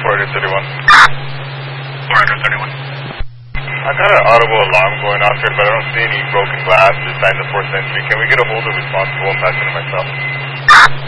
431. 431. I got an audible alarm going off here, but I don't see any broken glass or signs of forced entry. Can we get a hold of responsible and pass it to myself?